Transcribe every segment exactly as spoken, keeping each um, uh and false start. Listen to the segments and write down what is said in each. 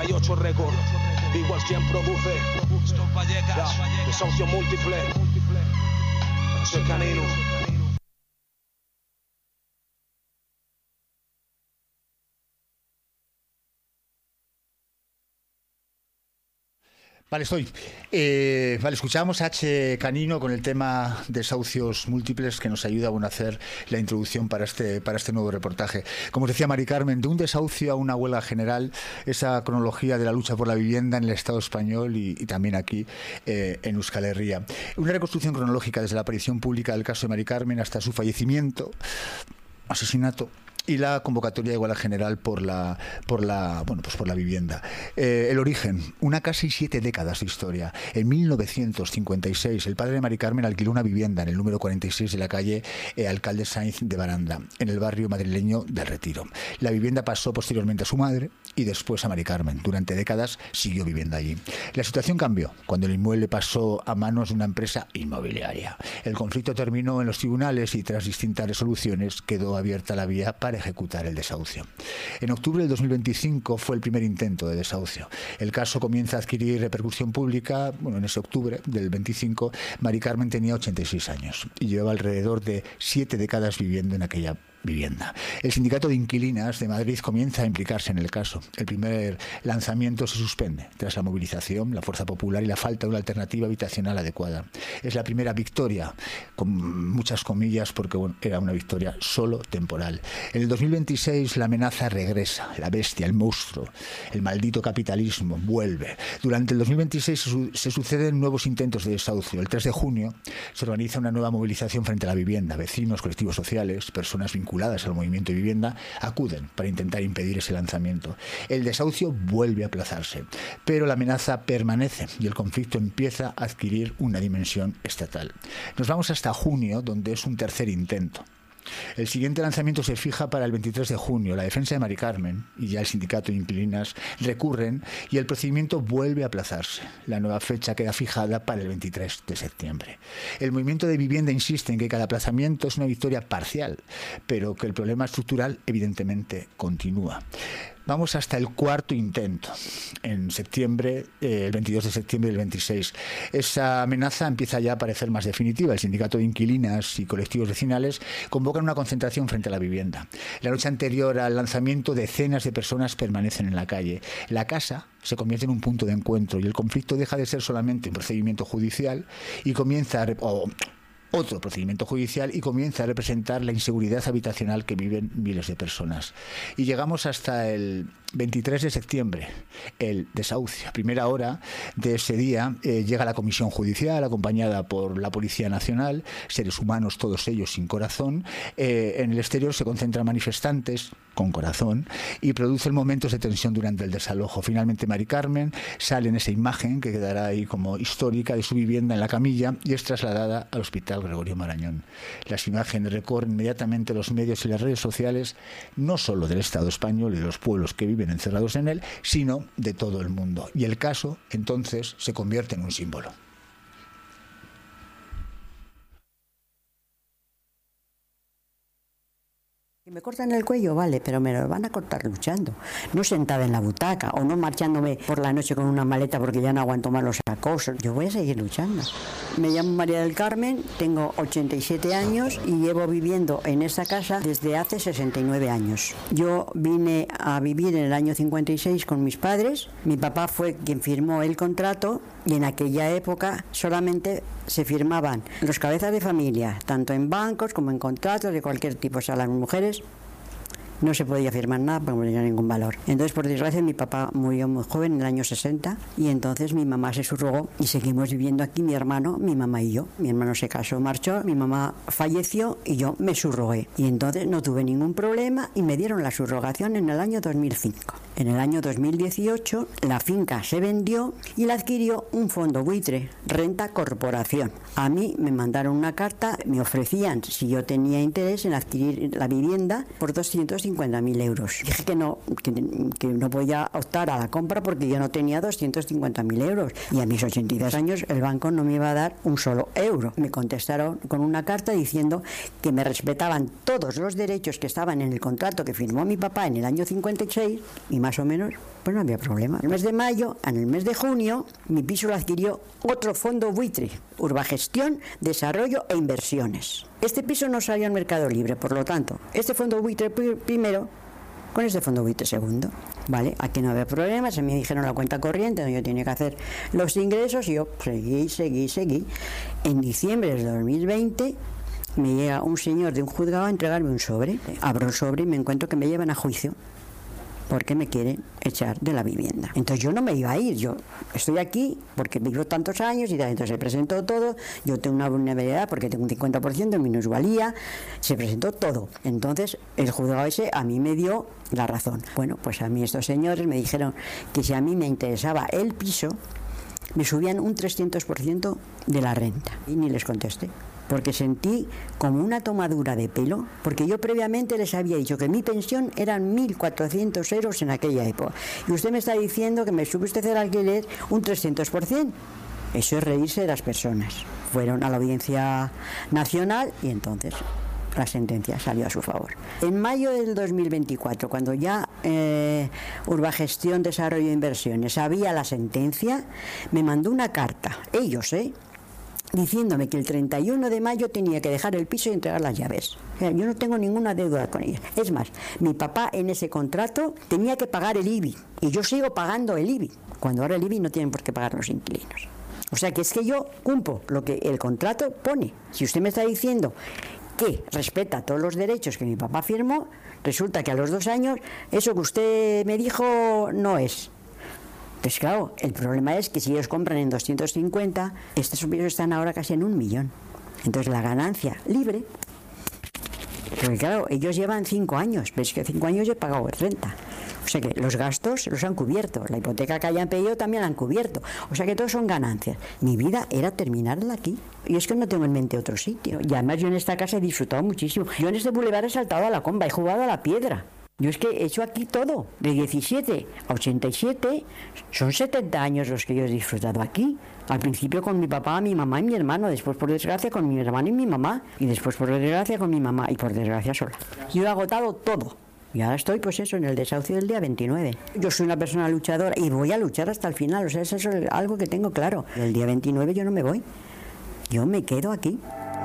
y ocho récord. Igual quien produce. Ya, desahucio múltiple. Soy Canino. Vale, estoy. Eh, vale, escuchamos a H. Canino con el tema desahucios múltiples que nos ayuda bueno, a hacer la introducción para este, para este nuevo reportaje. Como os decía Mari Carmen, de un desahucio a una huelga general, esa cronología de la lucha por la vivienda en el Estado español y, y también aquí eh, en Euskal Herria. Una reconstrucción cronológica desde la aparición pública del caso de Mari Carmen hasta su fallecimiento, asesinato, y la convocatoria de huelga general por la por la bueno pues por la vivienda. Eh, el origen, una casi siete décadas de historia. En mil novecientos cincuenta y seis el padre de Mari Carmen alquiló una vivienda en el número cuarenta y seis de la calle eh, Alcalde Sainz de Baranda, en el barrio madrileño del Retiro. La vivienda pasó posteriormente a su madre y después a Mari Carmen. Durante décadas siguió viviendo allí. La situación cambió cuando el inmueble pasó a manos de una empresa inmobiliaria. El conflicto terminó en los tribunales y tras distintas resoluciones quedó abierta la vía para ejecutar el desahucio. En octubre del dos mil veinticinco fue el primer intento de desahucio. El caso comienza a adquirir repercusión pública. Bueno, en ese octubre del veinticinco, Mari Carmen tenía ochenta y seis años y llevaba alrededor de siete décadas viviendo en aquella vivienda. El Sindicato de Inquilinas de Madrid comienza a implicarse en el caso. El primer lanzamiento se suspende tras la movilización, la fuerza popular y la falta de una alternativa habitacional adecuada. Es la primera victoria, con muchas comillas, porque bueno, era una victoria solo temporal. En el dos mil veintiséis la amenaza regresa, la bestia, el monstruo, el maldito capitalismo vuelve. Durante el dos mil veintiséis se, su se suceden nuevos intentos de desahucio. El tres de junio se organiza una nueva movilización frente a la vivienda. Vecinos, colectivos sociales, personas vinculadas vinculadas al movimiento de vivienda acuden para intentar impedir ese lanzamiento. El desahucio vuelve a aplazarse, pero la amenaza permanece y el conflicto empieza a adquirir una dimensión estatal. Nos vamos hasta junio, donde es un tercer intento. El siguiente lanzamiento se fija para el veintitrés de junio. La defensa de Mari Carmen y ya el sindicato de inquilinas recurren y el procedimiento vuelve a aplazarse. La nueva fecha queda fijada para el veintitrés de septiembre. El movimiento de vivienda insiste en que cada aplazamiento es una victoria parcial, pero que el problema estructural evidentemente continúa. Vamos hasta el cuarto intento, en septiembre, eh, el veintidós de septiembre del veintiséis. Esa amenaza empieza ya a parecer más definitiva. El sindicato de inquilinas y colectivos vecinales convocan una concentración frente a la vivienda. La noche anterior al lanzamiento, decenas de personas permanecen en la calle. La casa se convierte en un punto de encuentro y el conflicto deja de ser solamente un procedimiento judicial y comienza a... O, otro procedimiento judicial y comienza a representar la inseguridad habitacional que viven miles de personas. Y llegamos hasta el veintitrés de septiembre, el desahucio. A primera hora de ese día eh, llega la comisión judicial acompañada por la Policía Nacional, seres humanos todos ellos sin corazón. Eh, en el exterior se concentran manifestantes con corazón y producen momentos de tensión durante el desalojo. Finalmente Mari Carmen sale en esa imagen que quedará ahí como histórica de su vivienda en la camilla y es trasladada al hospital Gregorio Marañón. Las imágenes recorren inmediatamente los medios y las redes sociales, no solo del Estado español y de los pueblos que viven encerrados en él, sino de todo el mundo. Y el caso, entonces, se convierte en un símbolo. Si me cortan el cuello, vale, pero me lo van a cortar luchando. No sentada en la butaca o no marchándome por la noche con una maleta porque ya no aguanto más los acosos. Yo voy a seguir luchando. Me llamo María del Carmen, tengo ochenta y siete años y llevo viviendo en esta casa desde hace sesenta y nueve años. Yo vine a vivir en el año cincuenta y seis con mis padres. Mi papá fue quien firmó el contrato y en aquella época solamente se firmaban los cabezas de familia, tanto en bancos como en contratos de cualquier tipo. O sea, las mujeres no se podía firmar nada porque no tenía ningún valor. Entonces, por desgracia, mi papá murió muy joven, en el año sesenta, y entonces mi mamá se subrogó y seguimos viviendo aquí, mi hermano, mi mamá y yo. Mi hermano se casó, marchó, mi mamá falleció y yo me subrogué. Y entonces no tuve ningún problema y me dieron la subrogación en el año dos mil cinco. En el año dos mil dieciocho la finca se vendió y la adquirió un fondo buitre, Renta Corporación. A mí me mandaron una carta, me ofrecían si yo tenía interés en adquirir la vivienda por doscientos cincuenta mil euros. Dije que no, que, que no podía optar a la compra porque yo no tenía doscientos cincuenta mil euros y a mis ochenta y dos años el banco no me iba a dar un solo euro. Me contestaron con una carta diciendo que me respetaban todos los derechos que estaban en el contrato que firmó mi papá en el año cincuenta y seis, mi más o menos, pues no había problema. En el mes de mayo, en el mes de junio, mi piso lo adquirió otro fondo buitre, Urbagestión, Desarrollo e Inversiones. Este piso no salió al mercado libre, por lo tanto, este fondo buitre primero, con este fondo buitre segundo. Vale, aquí no había problemas, a mí me dijeron la cuenta corriente, donde yo tenía que hacer los ingresos, y yo seguí, seguí, seguí. En diciembre del dos mil veinte me llega un señor de un juzgado a entregarme un sobre. Abro el sobre y me encuentro que me llevan a juicio porque me quieren echar de la vivienda. Entonces yo no me iba a ir, yo estoy aquí porque vivo tantos años y tal. Entonces se presentó todo, yo tengo una vulnerabilidad porque tengo un cincuenta por ciento de minusvalía, se presentó todo. Entonces el juzgado ese a mí me dio la razón. Bueno, pues a mí estos señores me dijeron que si a mí me interesaba el piso, me subían un trescientos por ciento de la renta. Y ni les contesté, porque sentí como una tomadura de pelo, porque yo previamente les había dicho que mi pensión eran mil cuatrocientos euros en aquella época. Y usted me está diciendo que me sube usted el alquiler un trescientos por ciento. Eso es reírse de las personas. Fueron a la Audiencia Nacional y entonces la sentencia salió a su favor. En mayo del dos mil veinticuatro, cuando ya eh, Urbagestión, Desarrollo e Inversiones había la sentencia, me mandó una carta, ellos, ¿eh?, diciéndome que el treinta y uno de mayo tenía que dejar el piso y entregar las llaves. O sea, yo no tengo ninguna deuda con ella. Es más, mi papá en ese contrato tenía que pagar el I B I y yo sigo pagando el I B I, cuando ahora el I B I no tienen por qué pagar los inquilinos. O sea que es que yo cumplo lo que el contrato pone. Si usted me está diciendo que respeta todos los derechos que mi papá firmó, resulta que a los dos años eso que usted me dijo no es. Pues claro, el problema es que si ellos compran en doscientos cincuenta, estos pisos están ahora casi en un millón. Entonces la ganancia libre, porque claro, ellos llevan cinco años, pero es que cinco años he pagado renta. O sea que los gastos los han cubierto, la hipoteca que hayan pedido también la han cubierto. O sea que todos son ganancias. Mi vida era terminarla aquí. Y es que no tengo en mente otro sitio. Y además yo en esta casa he disfrutado muchísimo. Yo en este bulevar he saltado a la comba, he jugado a la piedra. Yo es que he hecho aquí todo, de diecisiete a ochenta y siete, son setenta años los que yo he disfrutado aquí. Al principio con mi papá, mi mamá y mi hermano, después por desgracia con mi hermano y mi mamá, y después por desgracia con mi mamá, y por desgracia sola. Yo he agotado todo, y ahora estoy pues eso, en el desahucio del día veintinueve. Yo soy una persona luchadora y voy a luchar hasta el final, o sea, eso es algo que tengo claro. El día veintinueve yo no me voy, yo me quedo aquí.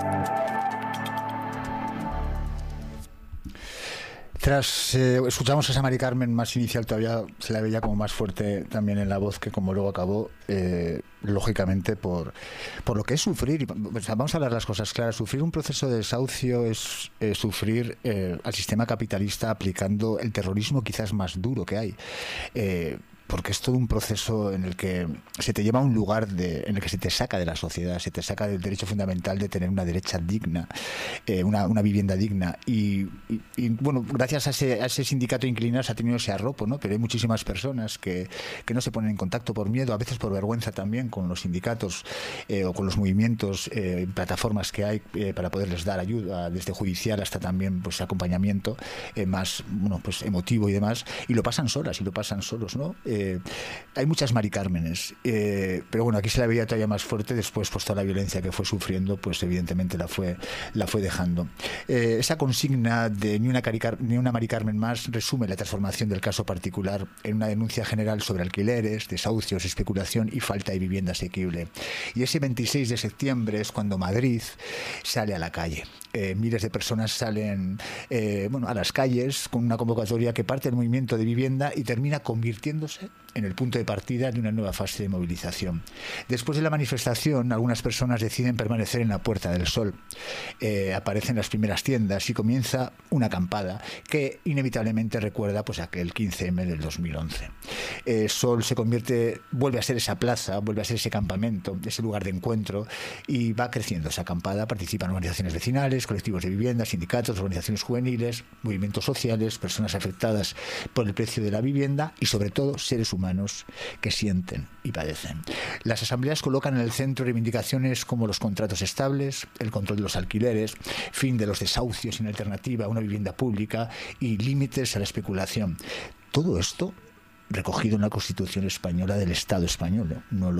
Tras eh, escuchamos a esa Mari Carmen más inicial, todavía se la veía como más fuerte también en la voz, que como luego acabó, eh, lógicamente por, por lo que es sufrir. O sea, vamos a hablar las cosas claras. Sufrir un proceso de desahucio es eh, sufrir eh, al sistema capitalista aplicando el terrorismo quizás más duro que hay. Eh, porque es todo un proceso en el que se te lleva a un lugar de, en el que se te saca de la sociedad, se te saca del derecho fundamental de tener una derecha digna, eh, una, una vivienda digna. Y, y, y bueno, gracias a ese, a ese sindicato de inquilinos ha tenido ese arropo, ¿no? Pero hay muchísimas personas que, que no se ponen en contacto por miedo, a veces por vergüenza también, con los sindicatos eh, o con los movimientos, eh, plataformas que hay eh, para poderles dar ayuda, desde judicial hasta también pues acompañamiento eh, más bueno, pues emotivo y demás, y lo pasan solas y lo pasan solos, ¿no? Eh, Eh, hay muchas Mari Cármenes, eh, pero bueno, aquí se la veía todavía más fuerte. Después, pues toda la violencia que fue sufriendo, pues evidentemente la fue, la fue dejando. Eh, esa consigna de ni una, caricar, ni una Mari Carmen más resume la transformación del caso particular en una denuncia general sobre alquileres, desahucios, especulación y falta de vivienda asequible. Y ese veintiséis de septiembre es cuando Madrid sale a la calle. Eh, miles de personas salen eh, bueno, a las calles con una convocatoria que parte del movimiento de vivienda y termina convirtiéndose en el punto de partida de una nueva fase de movilización. Después de la manifestación, algunas personas deciden permanecer en la Puerta del Sol. Eh, aparecen las primeras tiendas y comienza una acampada que inevitablemente recuerda pues aquel quince eme del dos mil once. El Sol se convierte, vuelve a ser esa plaza, vuelve a ser ese campamento, ese lugar de encuentro, y va creciendo esa acampada. Participan organizaciones vecinales, colectivos de vivienda, sindicatos, organizaciones juveniles, movimientos sociales, personas afectadas por el precio de la vivienda y sobre todo seres humanos humanos que sienten y padecen. Las asambleas colocan en el centro reivindicaciones como los contratos estables, el control de los alquileres, fin de los desahucios sin alternativa a una vivienda pública y límites a la especulación. Todo esto recogido en la Constitución española del Estado español, ¿eh? No lo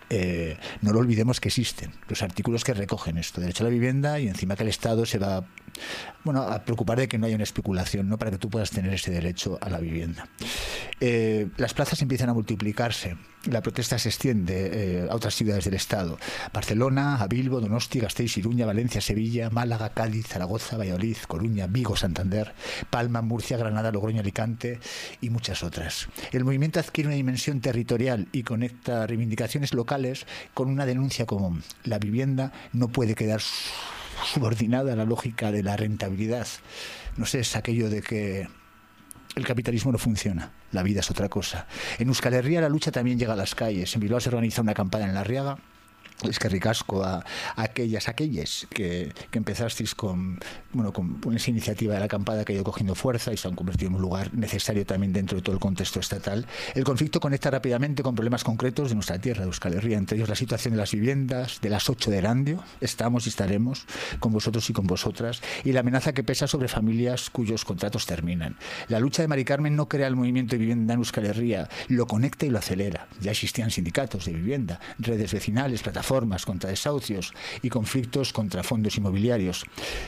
eh, no lo olvidemos que existen los artículos que recogen esto, derecho a la vivienda, y encima que el Estado se va bueno, a preocupar de que no haya una especulación, ¿no?, para que tú puedas tener ese derecho a la vivienda. Eh, las plazas empiezan a multiplicarse, la protesta se extiende eh, a otras ciudades del Estado: Barcelona, a Bilbo, Donosti, Gasteiz, Iruña, Valencia, Sevilla, Málaga, Cádiz, Zaragoza, Valladolid, Coruña, Vigo, Santander, Palma, Murcia, Granada, Logroño, Alicante y muchas otras. El movimiento adquiere una dimensión territorial y conecta reivindicaciones locales con una denuncia común: la vivienda no puede quedar subordinada a la lógica de la rentabilidad. No sé, es aquello de que el capitalismo no funciona, la vida es otra cosa. En Euskal Herria la lucha también llega a las calles. En Bilbao se organiza una campaña en La Arriaga. Es que ricasco a, a aquellas, aquellas que, que empezasteis con, bueno, con esa iniciativa de la acampada que ha ido cogiendo fuerza y se han convertido en un lugar necesario también dentro de todo el contexto estatal. El conflicto conecta rápidamente con problemas concretos de nuestra tierra, de Euskal Herria, entre ellos la situación de las viviendas, de las ocho de Erandio. Estamos y estaremos con vosotros y con vosotras, y la amenaza que pesa sobre familias cuyos contratos terminan. La lucha de Mari Carmen no crea el movimiento de vivienda en Euskal Herria, lo conecta y lo acelera. Ya existían sindicatos de vivienda, redes vecinales, plataformas formas contra desahucios y conflictos contra fondos inmobiliarios.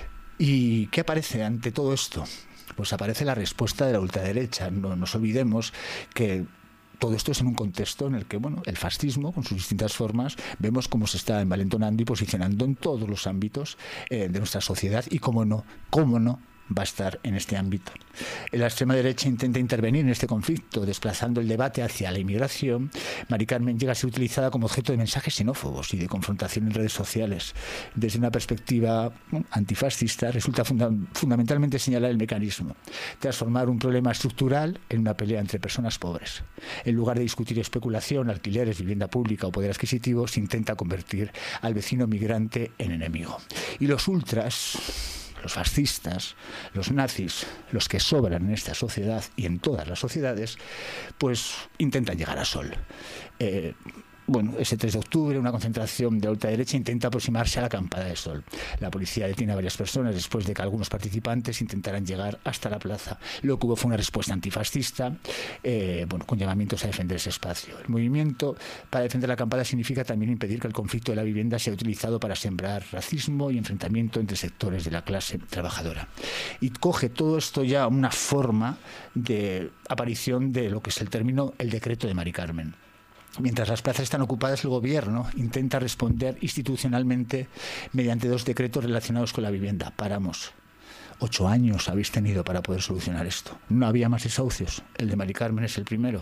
¿Y qué aparece ante todo esto? Pues aparece la respuesta de la ultraderecha. No nos olvidemos que todo esto es en un contexto en el que, bueno, el fascismo, con sus distintas formas, vemos cómo se está envalentonando y posicionando en todos los ámbitos eh, de nuestra sociedad, y cómo no, cómo no va a estar en este ámbito. La extrema derecha intenta intervenir en este conflicto, desplazando el debate hacia la inmigración. Mari Carmen llega a ser utilizada como objeto de mensajes xenófobos y de confrontación en redes sociales. Desde una perspectiva bueno, antifascista, resulta funda fundamentalmente señalar el mecanismo: transformar un problema estructural en una pelea entre personas pobres. En lugar de discutir especulación, alquileres, vivienda pública o poder adquisitivo, se intenta convertir al vecino migrante en enemigo. Y los ultras, los fascistas, los nazis, los que sobran en esta sociedad y en todas las sociedades, pues intentan llegar a Sol. Eh, Bueno, ese tres de octubre, una concentración de ultraderecha intenta aproximarse a la acampada de Sol. La policía detiene a varias personas después de que algunos participantes intentaran llegar hasta la plaza. Lo que hubo fue una respuesta antifascista, eh, bueno, con llamamientos a defender ese espacio. El movimiento para defender la acampada significa también impedir que el conflicto de la vivienda sea utilizado para sembrar racismo y enfrentamiento entre sectores de la clase trabajadora. Y coge todo esto ya una forma de aparición de lo que es el término el decreto de Mari Carmen. Mientras las plazas están ocupadas, el gobierno intenta responder institucionalmente mediante dos decretos relacionados con la vivienda. Paramos. Ocho años habéis tenido para poder solucionar esto. No había más desahucios. El de Mari Carmen es el primero.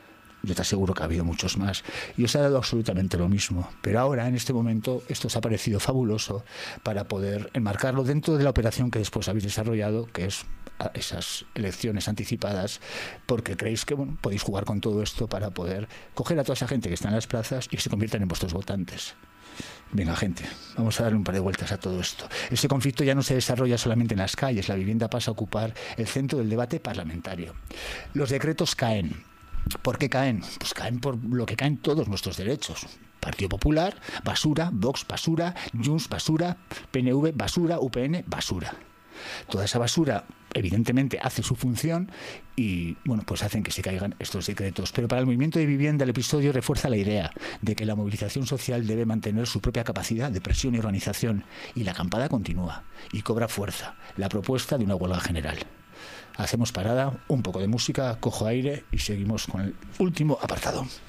Yo te aseguro que ha habido muchos más. Y os ha dado absolutamente lo mismo. Pero ahora, en este momento, esto os ha parecido fabuloso para poder enmarcarlo dentro de la operación que después habéis desarrollado, que es esas elecciones anticipadas, porque creéis que bueno, podéis jugar con todo esto para poder coger a toda esa gente que está en las plazas y que se conviertan en vuestros votantes. Venga, gente, vamos a darle un par de vueltas a todo esto. Este conflicto ya no se desarrolla solamente en las calles, la vivienda pasa a ocupar el centro del debate parlamentario. Los decretos caen. ¿Por qué caen? Pues caen por lo que caen todos nuestros derechos. Partido Popular, basura; Vox, basura; Junts, basura; P N V, basura; U P N, basura. Toda esa basura evidentemente hace su función y bueno, pues hacen que se caigan estos decretos. Pero para el movimiento de vivienda el episodio refuerza la idea de que la movilización social debe mantener su propia capacidad de presión y organización, y la acampada continúa y cobra fuerza la propuesta de una huelga general. Hacemos parada, un poco de música, cojo aire y seguimos con el último apartado.